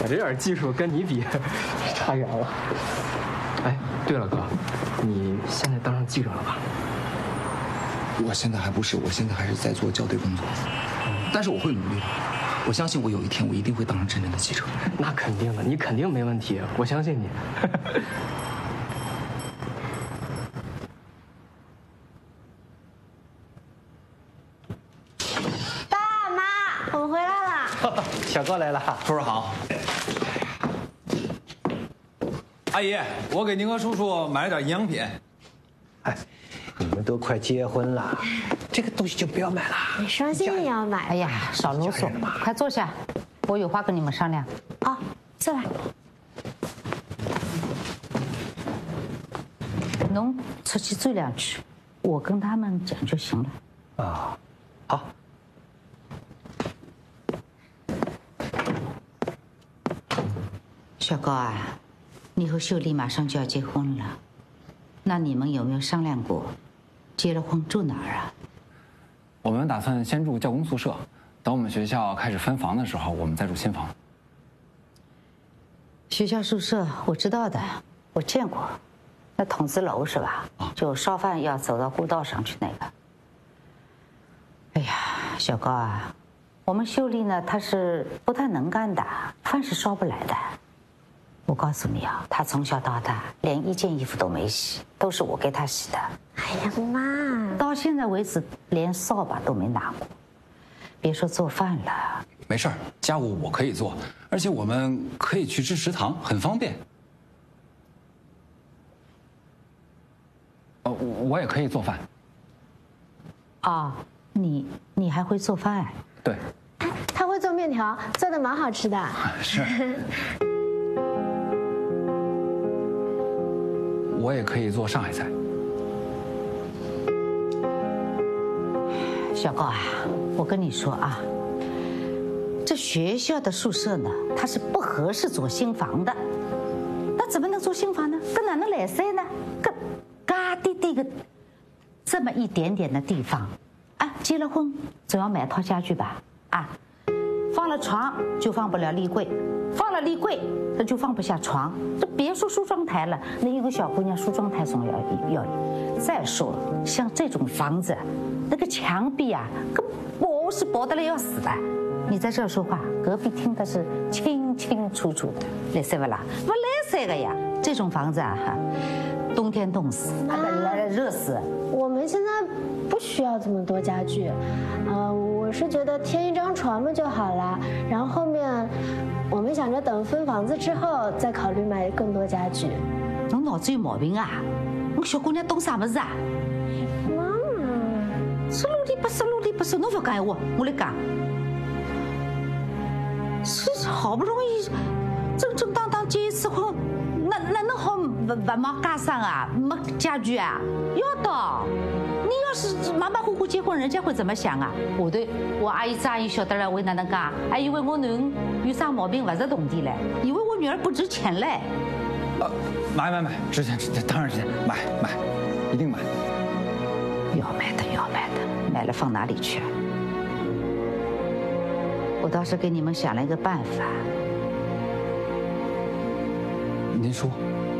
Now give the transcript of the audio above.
我这点技术跟你比差远了。哎，对了，哥，你现在当上记者了吧？ 我现在还不是，我现在还是在做校对工作，但是我会努力的。我相信我有一天我一定会当上真正的记者。 那肯定的，你肯定没问题，我相信你。 爸妈，我们回来了。 小哥来了， 叔叔好。阿姨，我给您和叔叔买了点营养品。 哎，你们都快结婚了，这个东西就不要买了。 你伤心也要买。 哎呀，少啰嗦，快坐下，我有话跟你们商量。 哦，坐来。 侬出去走两句，我跟他们讲就行了。 啊，好。 小高啊，你和秀丽马上就要结婚了，那你们有没有商量过，结了婚住哪儿啊？ 我们打算先住教工宿舍，等我们学校开始分房的时候，我们再住新房。 学校宿舍我知道的，我见过，那筒子楼是吧？就烧饭要走到过道上去那个。哎呀，小高啊，我们秀丽呢，她是不太能干的，饭是烧不来的。我告诉你啊，她从小到大连一件衣服都没洗，都是我给她洗的。 哎呀妈， 到现在为止连扫把都没拿过，别说做饭了。 没事儿，家务我可以做，而且我们可以去吃食堂，很方便。我也可以做饭。 啊，你还会做饭？ 对。 他会做面条，做的蛮好吃的。 是。我也可以做上海菜。 小高啊，我跟你说啊，这学校的宿舍呢，它是不合适做新房的。那怎么能做新房呢？跟哪能来塞呢？跟嘎滴滴个这么一点点的地方，啊，结了婚总要买套家具吧？啊，放了床就放不了立柜，放了立柜那就放不下床。这别说梳妆台了，那一个小姑娘梳妆台总要。再说像这种房子，那个墙壁啊，跟薄是薄得来要死的。你在这儿说话，隔壁听的是清清楚楚的，来塞不啦？不来塞个呀！这种房子啊，冬天冻死，热死。 我们现在不需要这么多家具，我是觉得添一张床嘛就好了。然后后面我们想着等分房子之后再考虑买更多家具。 侬脑子有毛病啊！我小姑娘懂啥么子啊？ 妈妈， 说啰里不说，侬不要讲闲话，我来讲。是好不容易正当结一次婚，那能好不忙家上啊，没家具啊？要的，你要是马马虎虎结婚，人家会怎么想啊？我阿姨张姨晓得了，为哪能讲？还以为我囡恩有啥毛病不是懂的嘞，以为我女儿不值钱嘞。 买，值钱，当然值钱，买，一定买。 要买的，买了放哪里去？我倒是给你们想了一个办法。 您说。